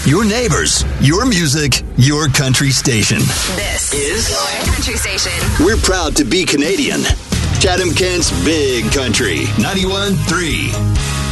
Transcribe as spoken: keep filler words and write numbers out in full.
Your neighbors, your music, your country station. This is your country station. We're proud to be Canadian. Chatham-Kent's Big Country, ninety-one point three.